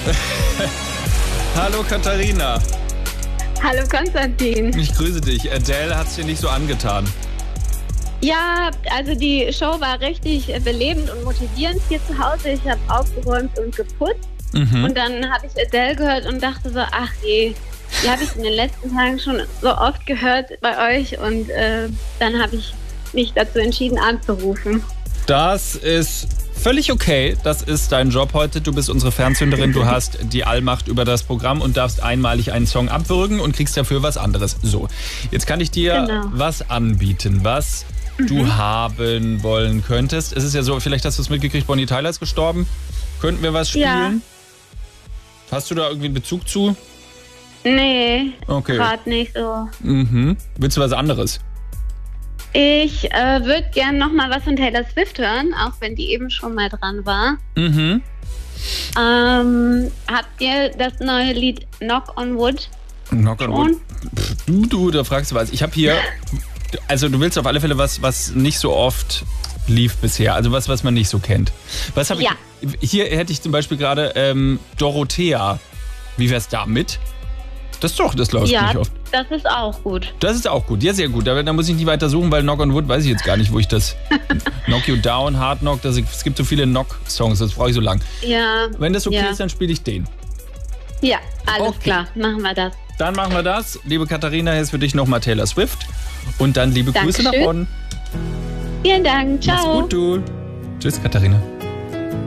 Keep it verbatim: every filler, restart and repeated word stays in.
Hallo Katharina. Hallo Konstantin. Ich grüße dich. Adele hat es dir nicht so angetan. Ja, also die Show war richtig belebend und motivierend hier zu Hause. Ich habe aufgeräumt und geputzt. Mhm. Und dann habe ich Adele gehört und dachte so, ach je, die habe ich in den letzten Tagen schon so oft gehört bei euch. Und äh, dann habe ich mich dazu entschieden anzurufen. Das ist völlig okay. Das ist dein Job heute. Du bist unsere Fernzünderin. Du hast die Allmacht über das Programm und darfst einmalig einen Song abwürgen und kriegst dafür was anderes. So, jetzt kann ich dir genau. was anbieten, was mhm. du haben wollen könntest. Es ist ja so, vielleicht hast du es mitgekriegt, Bonnie Tyler ist gestorben. Könnten wir was spielen? Ja. Hast du da irgendwie einen Bezug zu? Nee, okay. gerade nicht so. Mhm. Willst du was anderes? Ich äh, würde gerne noch mal was von Taylor Swift hören, auch wenn die eben schon mal dran war. Mhm. Ähm, habt ihr das neue Lied Knock on Wood? Knock on Wood? Pff, du, du, da fragst du was. Ich habe hier, also du willst auf alle Fälle was, was nicht so oft lief bisher, also was, was man nicht so kennt. Was habe ja. ich? Hier hätte ich zum Beispiel gerade ähm, Dorothea. Wie wär's damit? Das doch, das läuft ja, nicht oft. Das ist auch gut. Das ist auch gut, ja, sehr gut. Da, da muss ich nicht weiter suchen, weil Knock on Wood weiß ich jetzt gar nicht, wo ich das. Knock You Down, Hard Knock, das, es gibt so viele Knock-Songs, das brauche ich so lang. Ja. Wenn das okay ja. ist, dann spiele ich den. Ja, alles okay. klar, machen wir das. Dann machen wir das. Liebe Katharina, hier ist für dich nochmal Taylor Swift. Und dann liebe Dankeschön. Grüße nach Bonn. Vielen Dank, ciao. Mach's gut, du. Tschüss, Katharina.